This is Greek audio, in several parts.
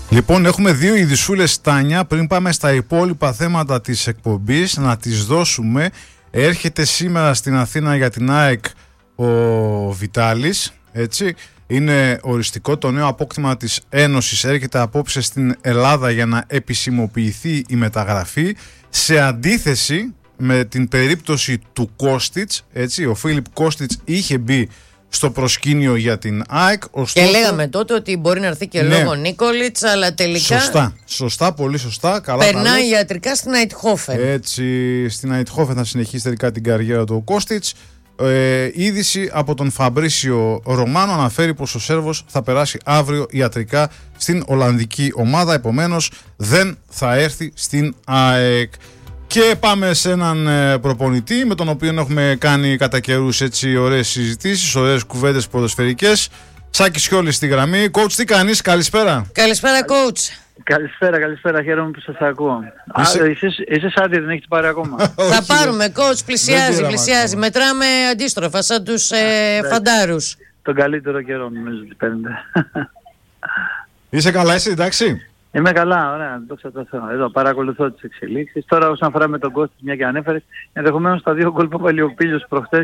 Λοιπόν, έχουμε δύο ειδισούλες, Τάνια, πριν πάμε στα υπόλοιπα θέματα της εκπομπής, να τις δώσουμε. Έρχεται σήμερα στην Αθήνα για την ΑΕΚ ο Βιτάλης, έτσι. Είναι οριστικό, το νέο απόκτημα της Ένωσης έρχεται απόψε στην Ελλάδα για να επισημοποιηθεί η μεταγραφή, σε αντίθεση με την περίπτωση του Κώστιτς, έτσι. Ο Φίλιπ Κώστιτς είχε μπει στο προσκήνιο για την ΑΕΚ. Και λέγαμε τότε ότι μπορεί να έρθει και λόγω Νίκολιτς, αλλά τελικά. Σωστά, πολύ σωστά. Καλά, περνάει ιατρικά στην Αιτχόφεν. Έτσι, στην Αιτχόφεν θα συνεχίσει τελικά την καριέρα του Κώστιτς. Είδηση από τον Φαμπρίσιο Ρωμάνο αναφέρει πως ο Σέρβος θα περάσει αύριο ιατρικά στην Ολλανδική ομάδα, επομένως δεν θα έρθει στην ΑΕΚ. Και πάμε σε έναν προπονητή με τον οποίο έχουμε κάνει κατά καιρούς έτσι ωραίες συζητήσεις, ωραίες κουβέντες ποδοσφαιρικές. Σάκη Σιόλης στη γραμμή. Coach, τι κάνεις, καλησπέρα. Καλησπέρα, coach. Καλησπέρα, χαίρομαι που σας ακούω. Εσείς άδεια δεν έχετε πάρει ακόμα. Θα πάρουμε, coach, πλησιάζει. Μετράμε αντίστροφα, σαν τους φαντάρους. Τον καλύτερο καιρό νομίζω ότι παίρνετε. Είσαι καλά, εσύ, εντάξει. Είμαι καλά, ωραία, δόξα τω Θεώ. Εδώ παρακολουθώ τις εξελίξεις. Τώρα όσον αφορά με τον Κώστη, μια και ανέφερες, ενδεχομένως τα 2 γκολ που έβαλε ο Πίλιος προχτές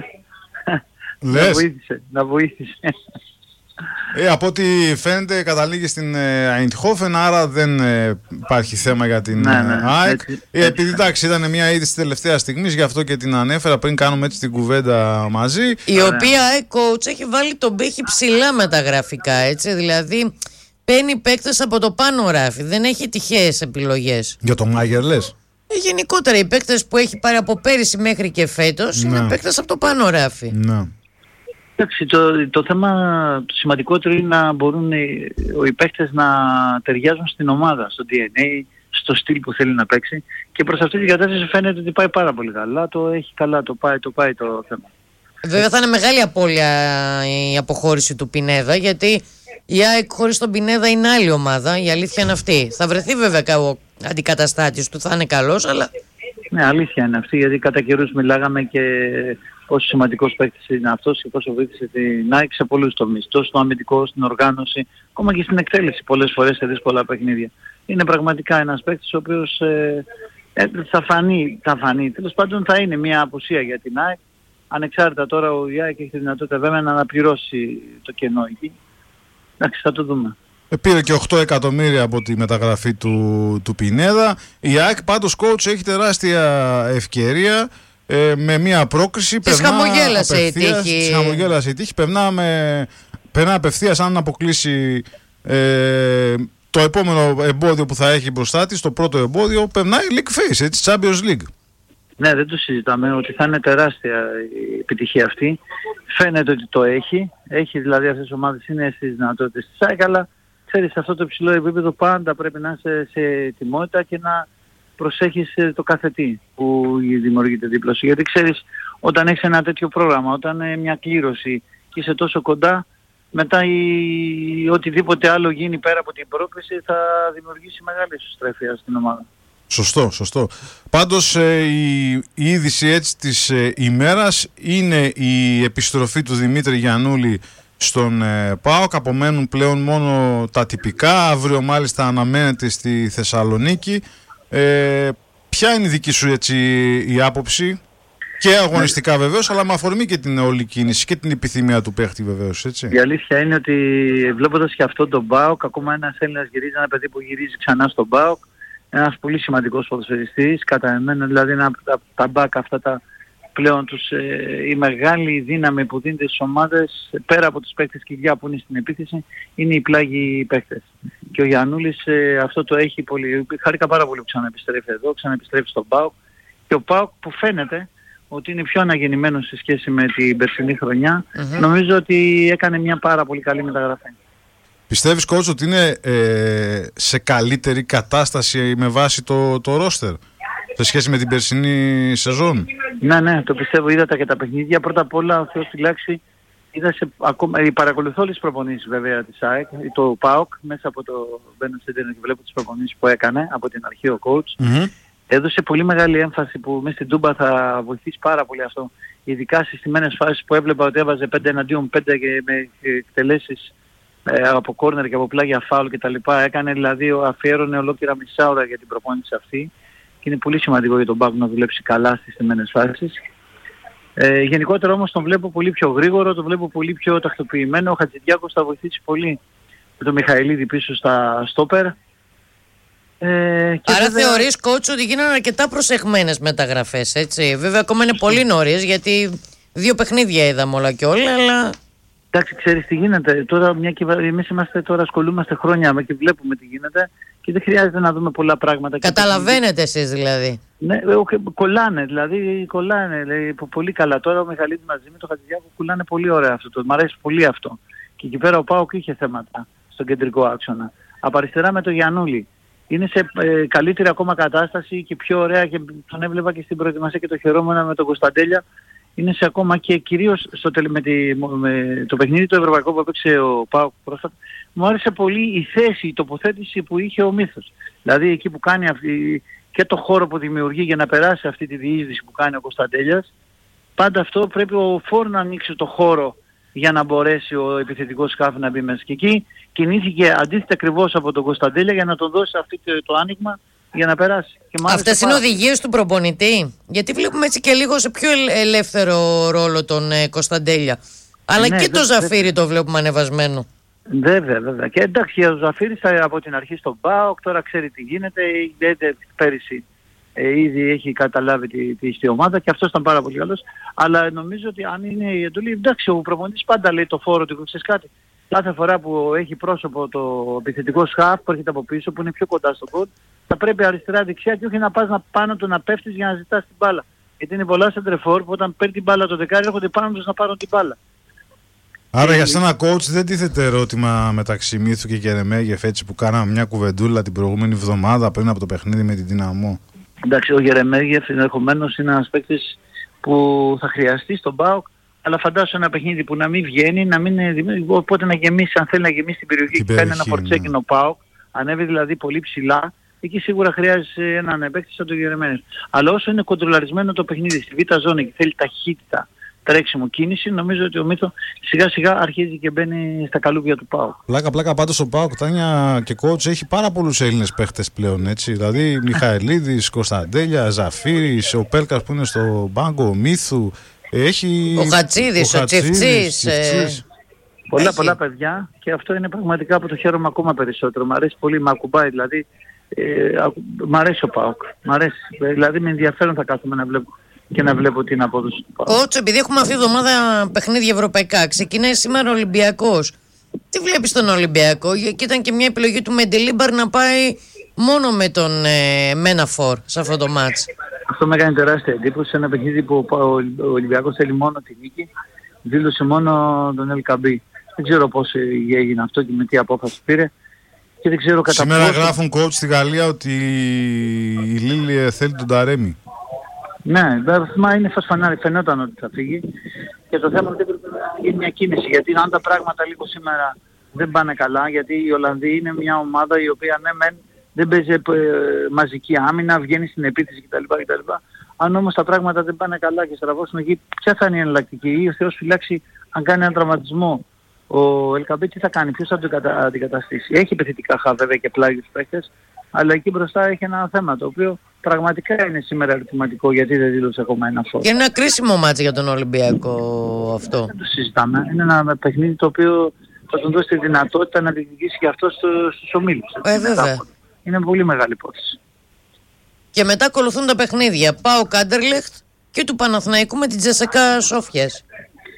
να βοήθησε. Από ό,τι φαίνεται καταλήγει στην Eindhoven, άρα δεν υπάρχει θέμα για την ΑΕΚ. Επειδή εντάξει ήταν μια είδηση τελευταία στιγμής, γι' αυτό και την ανέφερα πριν κάνουμε έτσι την κουβέντα μαζί. Η οποία coach έχει βάλει τον πύχη ψηλά με τα γραφικά, έτσι, δηλαδή παίρνει παίκτες από το πάνω ράφι, δεν έχει τυχαίες επιλογές. Για το Μάγερ λες? Γενικότερα οι παίκτες που έχει πάρει από πέρυσι μέχρι και φέτος είναι παίκτες από το πάνω ράφι. Ναι. Εντάξει, το θέμα το σημαντικότερο είναι να μπορούν οι παίκτες να ταιριάζουν στην ομάδα, στο DNA, στο στυλ που θέλει να παίξει, και προς αυτή την κατάσταση φαίνεται ότι πάει πάρα πολύ καλά, το έχει καλά, το πάει το θέμα. Βέβαια θα είναι μεγάλη απώλεια η αποχώρηση του Πινέδα, γιατί η ΑΕΚ χωρίς τον Πινέδα είναι άλλη ομάδα, η αλήθεια είναι αυτή. Θα βρεθεί βέβαια ο αντικαταστάτης του, θα είναι καλός, αλλά... Ναι, αλήθεια είναι αυτή, γιατί κατά καιρούς μιλάγαμε και πόσο σημαντικός παίκτης είναι αυτός και πόσο βοήθησε την ΑΕΚ σε πολλούς τομείς. Τόσο στο αμυντικό, στην οργάνωση, ακόμα και στην εκτέλεση πολλές φορές σε δύσκολα παιχνίδια. Είναι πραγματικά ένας παίκτης ο οποίος θα φανεί. Τέλος πάντων θα είναι μια απουσία για την ΑΕΚ. Ανεξάρτητα τώρα ο ΑΕΚ έχει τη δυνατότητα βέβαια να αναπληρώσει το κενό εκεί. Εντάξει, θα το δούμε. Πήρε και 8 εκατομμύρια από τη μεταγραφή του Πινέδα. Η ΑΕΚ πάντως, coach, έχει τεράστια ευκαιρία με μια πρόκριση. Της χαμογέλασε η τύχη. Περνά απευθείας, αν αποκλείσει το επόμενο εμπόδιο που θα έχει μπροστά της, το πρώτο εμπόδιο, περνάει League Phase, έτσι, Champions League. Ναι, δεν το συζητάμε ότι θα είναι τεράστια η επιτυχία αυτή. Φαίνεται ότι το έχει. Έχει δηλαδή αυτές τις ομάδες, είναι στις δυνατότητες της ΑΕΚ, αλλά ξέρεις, σε αυτό το υψηλό επίπεδο πάντα πρέπει να είσαι σε ετοιμότητα και να προσέχεις το κάθε τι που δημιουργείται δίπλα σου. Γιατί ξέρεις, όταν έχεις ένα τέτοιο πρόγραμμα, όταν μια κλήρωση και είσαι τόσο κοντά, μετά οτιδήποτε άλλο γίνει πέρα από την πρόκληση θα δημιουργήσει μεγάλη ισοστρέφεια στην ομάδα. Σωστό. Πάντως η είδηση έτσι της ημέρας είναι η επιστροφή του Δημήτρη Γιαννούλη στον ΠΑΟΚ. Απομένουν πλέον μόνο τα τυπικά. Αύριο μάλιστα αναμένεται στη Θεσσαλονίκη. Ποια είναι η δική σου έτσι η άποψη, και αγωνιστικά βεβαίως, αλλά με αφορμή και την όλη κίνηση και την επιθυμία του παίχτη βεβαίως, έτσι? Η αλήθεια είναι ότι βλέποντας και αυτό τον ΠΑΟΚ, ακόμα ένας Έλληνας γυρίζει, ένα παιδί που γυρίζει ξανά στον ΠΑΟΚ, ένας πολύ σημαντικός ποδοσφαιριστής, κατά εμένα δηλαδή ένα από τα μπακ αυτά τα πλέον η μεγάλη δύναμη που δίνεται στις ομάδες, πέρα από τους παίκτες κοιλιά που είναι στην επίθεση, είναι οι πλάγιοι παίκτες. Και ο Γιαννούλης αυτό το έχει πολύ. Χάρηκα πάρα πολύ που ξαναεπιστρέφει εδώ, ξαναεπιστρέφει στον ΠΑΟΚ, και ο ΠΑΟΚ που φαίνεται ότι είναι πιο αναγεννημένος σε σχέση με την περσινή χρονιά, νομίζω ότι έκανε μια πάρα πολύ καλή μεταγραφή. Πιστεύεις, coach, ότι είναι σε καλύτερη κατάσταση με βάση το ρόστερ σε σχέση με την περσινή σεζόν? Ναι, το πιστεύω. Είδα και τα παιχνίδια. Πρώτα απ' όλα, ο Θεός φυλάξει, παρακολουθώ όλες τις προπονήσεις βέβαια της ΑΕΚ, το ΠΑΟΚ, μέσα από το μπαίνω σε και βλέπω τις προπονήσεις που έκανε από την αρχή ο coach. Έδωσε πολύ μεγάλη έμφαση που μέσα στην Τούμπα θα βοηθήσει πάρα πολύ αυτό. Ειδικά στις στιμένες φάσεις που έβλεπα ότι έβαζε 5 εναντίον 5 και με εκτελέσεις από κόρνερ και από πλάγια φάουλ και τα λοιπά. Έκανε δηλαδή, αφιέρωνε ολόκληρα μισά ώρα για την προπόνηση αυτή και είναι πολύ σημαντικό για τον ΠΑΟΚ να δουλέψει καλά στις στημένες φάσεις. Γενικότερα όμως τον βλέπω πολύ πιο γρήγορο, τον βλέπω πολύ πιο τακτοποιημένο. Ο Χατζηδιάκος θα βοηθήσει πολύ με τον Μιχαηλίδη πίσω στα στόπερ. Άρα θεωρείς, coach, ότι γίνανε αρκετά προσεχμένες μεταγραφές, έτσι? Βέβαια ακόμα είναι πολύ νωρίς, γιατί 2 παιχνίδια είδαμε όλα και όλα, αλλά... Εντάξει, ξέρεις τι γίνεται. Τώρα, εμείς τώρα ασχολούμαστε χρόνια και βλέπουμε τι γίνεται και δεν χρειάζεται να δούμε πολλά πράγματα. Καταλαβαίνετε εσείς δηλαδή? Ναι, κολλάνε, πολύ καλά. Τώρα ο Μιχαλίδης μαζί με τον Χατζηδιάκο κολλάνε πολύ ωραία αυτό. Μ' αρέσει πολύ αυτό. Και εκεί πέρα ο ΠΑΟΚ είχε θέματα στον κεντρικό άξονα. Από αριστερά με τον Γιαννούλη. Είναι σε καλύτερη ακόμα κατάσταση και πιο ωραία, και τον έβλεπα και στην προετοιμασία και το χαιρόμουν με τον Κωνσταντέλια. Είναι σε ακόμα και κυρίως με το παιχνίδι το ευρωπαϊκό που έπαιξε ο ΠΑΟΚ πρόσφατα. Μου άρεσε πολύ η θέση, η τοποθέτηση που είχε ο Μύθος. Δηλαδή εκεί που κάνει και το χώρο που δημιουργεί για να περάσει αυτή τη διείσδυση που κάνει ο Κωνσταντέλιας. Αυτή αυτό πρέπει ο Φόρ να ανοίξει το χώρο για να μπορέσει ο επιθετικός σκάφη να μπει μέσα. Και εκεί κινήθηκε αντίθετα ακριβώς από τον Κωνσταντέλια για να τον δώσει αυτό το άνοιγμα για να περάσει. Αυτές είναι οδηγίες του προπονητή? Γιατί βλέπουμε έτσι και λίγο σε πιο ελεύθερο ρόλο τον Κωνσταντέλια. Αλλά ναι, και το Ζαφύρι το βλέπουμε ανεβασμένο. Βέβαια. Και εντάξει, ο Ζαφύρης από την αρχή στον ΠΑΟΚ, τώρα ξέρει τι γίνεται. Πέρυσι ήδη έχει καταλάβει τη ομάδα και αυτός ήταν πάρα πολύ καλός. Αλλά νομίζω ότι αν είναι η εντολή, εντάξει, ο προπονητής πάντα λέει το φόρο του, ξέρεις κάτι. Κάθε φορά που έχει πρόσωπο το επιθετικό σκάφ που έρχεται από πίσω, που είναι πιο κοντά στον γκολ, θα πρέπει αριστερά-δεξιά και όχι να πας πάνω του να πέφτεις για να ζητάς την μπάλα. Γιατί είναι πολλά σεντρεφόρ που όταν παίρνει την μπάλα το δεκάρι έρχονται πάνω τους να πάρουν την μπάλα. Άρα για σένα, coach, δεν τίθεται ερώτημα μεταξύ Μύθου και Γερεμέγεφ, έτσι που κάναμε μια κουβεντούλα την προηγούμενη εβδομάδα πριν από το παιχνίδι με την Δυναμό? Εντάξει, ο Γερεμέγεφ ενδεχομένως είναι ένας παίκτης που θα χρειαστεί στον ΠΑΟΚ, αλλά φαντάσου ένα παιχνίδι που να μην βγαίνει, οπότε να γεμίσει, αν θέλει να γεμίσει την περιοχή και κάνει ένα φορτσέκινο ΠΑΟΚ, ανέβει δηλαδή πολύ ψηλά, εκεί σίγουρα χρειάζεται έναν παίκτη σαν τον Γερεμέγεφ. Αλλά όσο είναι κοντρολαρισμένο το παιχνίδι στη β' ζώνη και θέλει ταχύτητα, τρέξιμο, κίνηση, νομίζω ότι ο Μύθο σιγά σιγά αρχίζει και μπαίνει στα καλούβια του ΠΑΟΚ. Πλάκα πάντως ο ΠΑΟΚ, Τάνια και coach, έχει πάρα πολλούς Έλληνες παίχτες πλέον, έτσι. Δηλαδή Μιχαηλίδης, Κωνσταντέλια, Ζαφύρης, ο Πέλκας που είναι στο μπάγκο, ο Μύθου, ο Χατσίδης, ο Τσιφτσής. Πολλά παιδιά, και αυτό είναι πραγματικά που το χαίρομαι ακόμα περισσότερο. Μ' αρέσει πολύ, μ' ακουμπάει δηλαδή. Μ' αρέσει ο ΠΑΟΚ. Δηλαδή με ενδιαφέρον θα κάθομαι να βλέπω την απόδοση του ΠΑΟΚ. Ότσο, επειδή έχουμε αυτή τη εβδομάδα παιχνίδια ευρωπαϊκά, ξεκινάει σήμερα ο Ολυμπιακός. Τι βλέπεις τον Ολυμπιακό? Και ήταν και μια επιλογή του Μεντελίμπαρ να πάει μόνο με τον Μέναφορ σε αυτό το μάτς. Αυτό με έκανε τεράστια εντύπωση. Σε ένα παιχνίδι που ο Ολυμπιακός θέλει μόνο τη νίκη, δήλωσε μόνο τον Ελκαμπή. Δεν ξέρω πώς έγινε αυτό και με τι απόφαση πήρε. Και δεν ξέρω κατά σήμερα γράφουν coach στη Γαλλία ότι η Λίλη θέλει τον Ταρέμι. Ναι, μα είναι φασφανάρι, φαινόταν ότι θα φύγει. Και το θέμα δεν πρέπει να γίνει μια κίνηση. Γιατί αν τα πράγματα λίγο σήμερα δεν πάνε καλά, γιατί η Ολλανδία είναι μια ομάδα η οποία δεν παίζει μαζική άμυνα, βγαίνει στην επίθεση κτλ. Αν όμως τα πράγματα δεν πάνε καλά και στραβώσουν εκεί, ποια θα είναι η εναλλακτική? Ή ο Θεός φυλάξει, αν κάνει έναν τραυματισμό, ο Ελκαμπή τι θα κάνει, ποιος θα τον αντικαταστήσει? Έχει επιθετικά βέβαια και πλάγιους παίκτες, αλλά εκεί μπροστά έχει ένα θέμα το οποίο πραγματικά είναι σήμερα ερωτηματικό, γιατί δεν δήλωσε ακόμα ένα φως. Και είναι ένα κρίσιμο μάτσι για τον Ολυμπιακό αυτό. Δεν το συζητάμε. Είναι ένα παιχνίδι το οποίο θα τον δώσει τη δυνατότητα να διεκδικήσει και αυτό στους ομίλους. Βέβαια. Είναι πολύ μεγάλη υπόθεση. Και μετά ακολουθούν τα παιχνίδια ΠΑΟΚ Άντερλεχτ και του Παναθηναϊκού με την Τζεσεκά Σόφιας.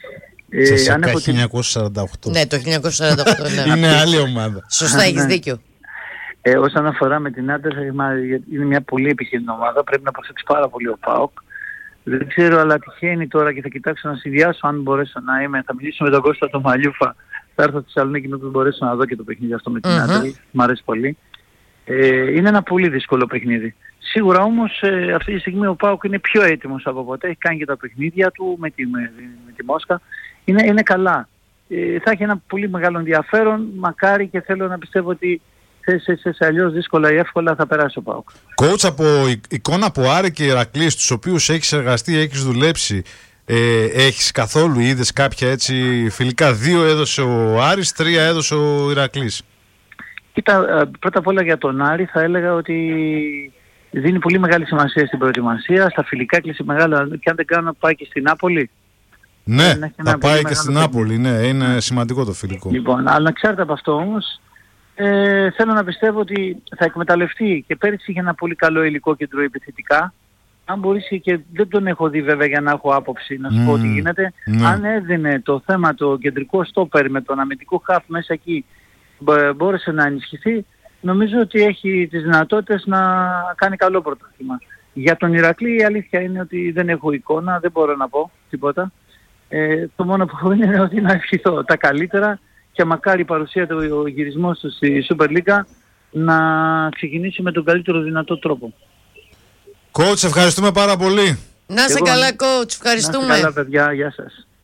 Τζεσεκά 1948. Ναι, το 1948. Ναι. Είναι άλλη ομάδα. Σωστά, έχεις δίκιο. Όσον αφορά με την Άντερλεχτ, είναι μια πολύ επιχειρήν ομάδα. Πρέπει να προσέξει πάρα πολύ ο ΠΑΟΚ. Δεν ξέρω, αλλά τυχαίνει τώρα και θα κοιτάξω να συνδυάσω αν μπορέσω να είμαι. Θα μιλήσω με τον Κώστα τον Μαλιούφα. Θα έρθω στη Θεσσαλονίκη να μπορέσω να δω και το παιχνίδι αυτό με την Άντερλεχτ. Μ' αρέσει πολύ. Είναι ένα πολύ δύσκολο παιχνίδι. Σίγουρα όμως αυτή τη στιγμή ο ΠΑΟΚ είναι πιο έτοιμος από ποτέ. Έχει κάνει και τα παιχνίδια του με τη Μόσχα. Είναι καλά. Θα έχει ένα πολύ μεγάλο ενδιαφέρον. Μακάρι, και θέλω να πιστεύω ότι σε αλλιώς δύσκολα ή εύκολα θα περάσει ο ΠΑΟΚ. Coach, από εικόνα από Άρη και Ηρακλής, τους οποίους έχεις εργαστεί, έχεις δουλέψει, έχεις καθόλου, είδες κάποια έτσι φιλικά? 2 έδωσε ο Άρης, 3 έδωσε ο Ηρακλής. Κοίτα, πρώτα απ' όλα για τον Άρη θα έλεγα ότι δίνει πολύ μεγάλη σημασία στην προετοιμασία, στα φιλικά κλείσει μεγάλα, και αν δεν κάνω πάει και στην Νάπολη. Ναι, θα πάει και στην Νάπολη, ναι, είναι σημαντικό το φιλικό. Λοιπόν, αλλά εξάρτητα από αυτό όμως, θέλω να πιστεύω ότι θα εκμεταλλευτεί, και πέρυσι είχε ένα πολύ καλό υλικό κέντρο επιθετικά. Αν μπορείς, και δεν τον έχω δει βέβαια για να έχω άποψη να σου πω τι γίνεται, αν έδινε το θέμα το κεντρικό στόπερ με τον αμυντικό χαφ μέσα εκεί, μπόρεσε να ενισχυθεί, νομίζω ότι έχει τις δυνατότητες να κάνει καλό πρωτάθλημα. Για τον Ηρακλή η αλήθεια είναι ότι δεν έχω εικόνα, δεν μπορώ να πω τίποτα. Το μόνο που έχω είναι ότι να ευχηθώ τα καλύτερα και μακάρι η παρουσία του, ο γυρισμός του στη Super League να ξεκινήσει με τον καλύτερο δυνατό τρόπο. Coach, ευχαριστούμε πάρα πολύ. Να είσαι καλά, coach. Ευχαριστούμε. Να είστε καλά, παιδιά. Γεια σας.